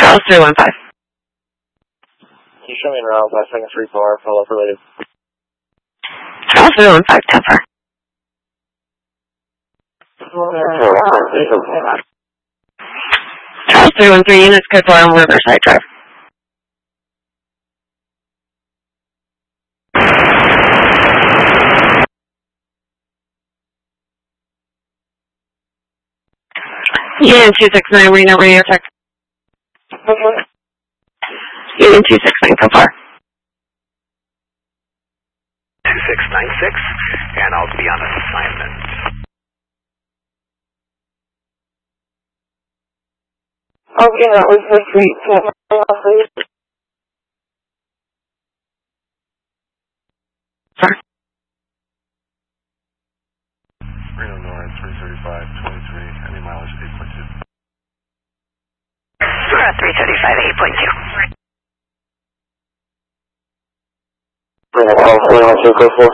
Charles 315. Can you show me in route by second 3-4, follow-up related? Charles 315, 10 4. Charles 313, units code 4 on Riverside Drive. Union 269, Reno, radio check. Union 269, so far. 2696, and I'll be on assignment. Okay, that was the sweet. Reno North 335, 23, any mileage 8.2. We're at 335, 8.2. Reno 12, go for.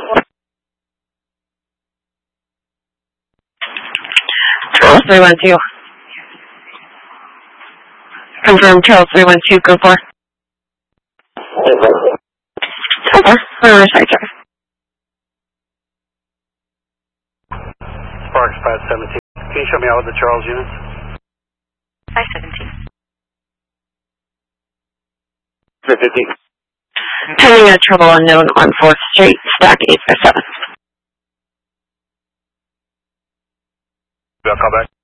Charles 312. Confirm Charles 312, go for. Over, Riverside Drive. Sparks 517. Can you show me out with the Charles units? 517. 350. Pending a trouble unknown on 4th Street, stack 857. I'll call back.